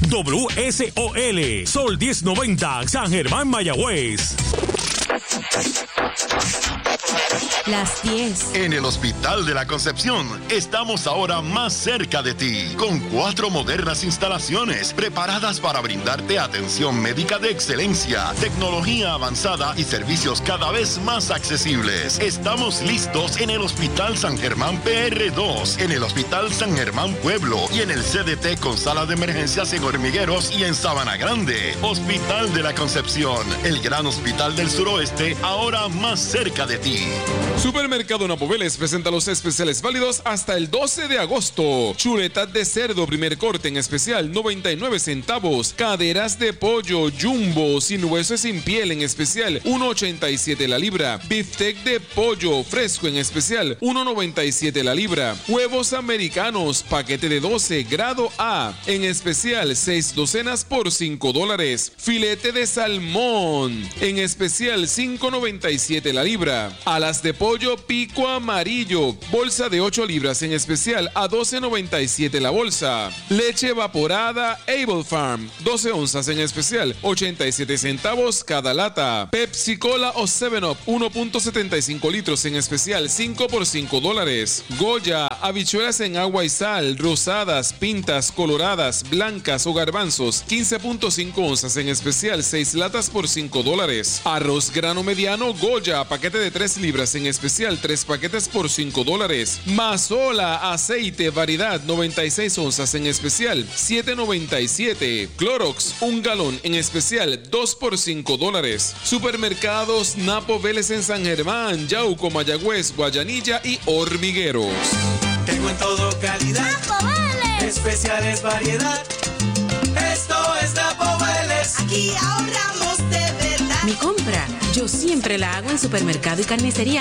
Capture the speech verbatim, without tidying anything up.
W S O L, Sol diez noventa, San Germán, Mayagüez. Las diez. En el Hospital de la Concepción estamos ahora más cerca de ti, con cuatro modernas instalaciones preparadas para brindarte atención médica de excelencia, tecnología avanzada y servicios cada vez más accesibles. Estamos listos en el Hospital San Germán P R dos, en el Hospital San Germán Pueblo y en el C D T con sala de emergencias en Hormigueros y en Sabana Grande. Hospital de la Concepción, el gran hospital del suroeste, ahora más cerca de ti. Supermercado Napoveles presenta los especiales válidos hasta el doce de agosto. Chuletas de cerdo primer corte en especial noventa y nueve centavos. Caderas de pollo jumbo sin hueso y sin piel en especial uno ochenta y siete la libra. Biftec de pollo fresco en especial uno noventa y siete la libra. Huevos americanos paquete de doce grado A en especial seis docenas por cinco dólares. Filete de salmón en especial cinco noventa y siete la libra. Alas de pollo pico amarillo, bolsa de ocho libras en especial a doce noventa y siete la bolsa. Leche evaporada Able Farm, doce onzas en especial, ochenta y siete centavos cada lata. Pepsi Cola o seven up, uno punto setenta y cinco litros en especial, cinco por cinco dólares. Goya, habichuelas en agua y sal, rosadas, pintas, coloradas, blancas o garbanzos, quince punto cinco onzas en especial, seis latas por cinco dólares. Arroz grano mediano Goya, paquete de tres libras en especial, tres paquetes por cinco dólares. Mazola, aceite, variedad, noventa y seis onzas en especial, siete noventa y siete. Clorox, un galón en especial, dos por cinco dólares. Supermercados Napo Vélez en San Germán, Yauco, Mayagüez, Guayanilla y Hormigueros. Tengo en todo calidad, ¡Napo Vélez! especiales variedad. Esto es Napo Vélez. Aquí ahorramos de verdad. Mi compra, yo siempre la hago en Supermercado y Carnicería